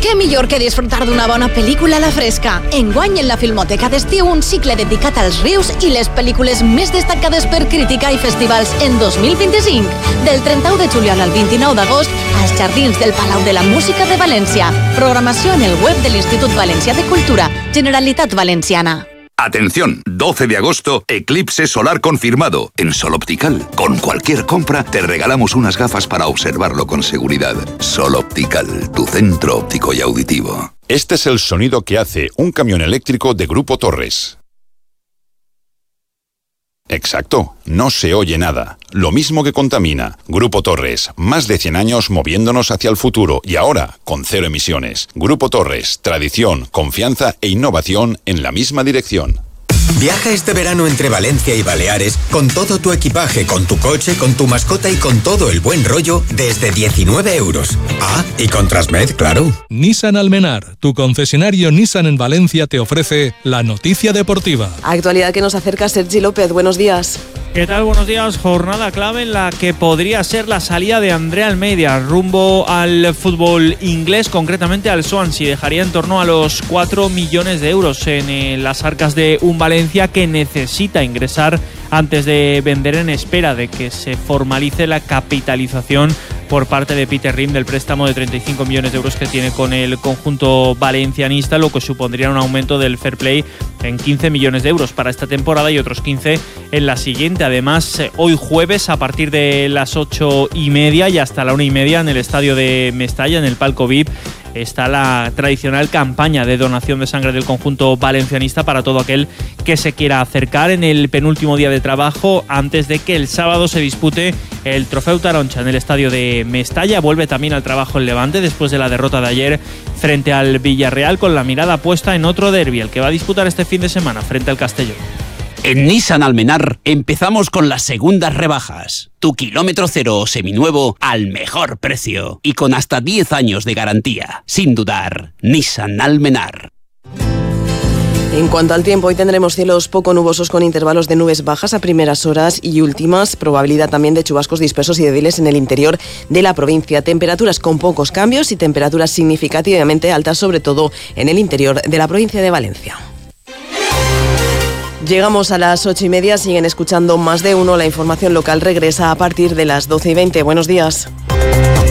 Què millor que disfrutar d'una bona pel·lícula a la fresca? Enguany en la Filmoteca d'estiu un cicle dedicat als rius i les pel·lícules més destacades per crítica i festivals en 2025. Del 31 de juliol al 29 d'agost als Jardins del Palau de la Música de València. Programació en el web de l'Institut Valencià de Cultura, Generalitat Valenciana. Atención, 12 de agosto, eclipse solar confirmado en Sol Optical. Con cualquier compra te regalamos unas gafas para observarlo con seguridad. Sol Optical, tu centro óptico y auditivo. Este es el sonido que hace un camión eléctrico de Grupo Torres. Exacto, no se oye nada. Lo mismo que contamina. Grupo Torres, más de 100 años moviéndonos hacia el futuro y ahora con 0 emisiones. Grupo Torres, tradición, confianza e innovación en la misma dirección. Viaja este verano entre Valencia y Baleares con todo tu equipaje, con tu coche, con tu mascota y con todo el buen rollo desde 19 euros. Ah, y con Transmed, claro. Nissan Almenar, tu concesionario Nissan en Valencia, te ofrece la noticia deportiva. Actualidad que nos acerca Sergi López. Buenos días. ¿Qué tal? Buenos días. Jornada clave en la que podría ser la salida de Andrea Almeida rumbo al fútbol inglés, concretamente al Swansea. Dejaría en torno a los 4 millones de euros en las arcas de un Valencia que necesita ingresar antes de vender, en espera de que se formalice la capitalización por parte de Peter Rim del préstamo de 35 millones de euros que tiene con el conjunto valencianista, lo que supondría un aumento del fair play en 15 millones de euros para esta temporada y otros 15 en la siguiente. Además, hoy jueves a partir de las 8:30 y hasta la 1:30 en el estadio de Mestalla, en el palco VIP, está la tradicional campaña de donación de sangre del conjunto valencianista para todo aquel que se quiera acercar en el penúltimo día de trabajo antes de que el sábado se dispute el Trofeu Taroncha en el estadio de Mestalla. Vuelve también al trabajo el Levante después de la derrota de ayer frente al Villarreal, con la mirada puesta en otro derbi, el que va a disputar este fin de semana frente al Castellón. En Nissan Almenar empezamos con las segundas rebajas. Tu kilómetro cero o seminuevo al mejor precio y con hasta 10 años de garantía. Sin dudar, Nissan Almenar. En cuanto al tiempo, hoy tendremos cielos poco nubosos con intervalos de nubes bajas a primeras horas y últimas, probabilidad también de chubascos dispersos y débiles en el interior de la provincia. Temperaturas con pocos cambios y temperaturas significativamente altas, sobre todo en el interior de la provincia de Valencia. Llegamos a las 8:30, siguen escuchando Más de Uno. La información local regresa a partir de las 12:20. Buenos días.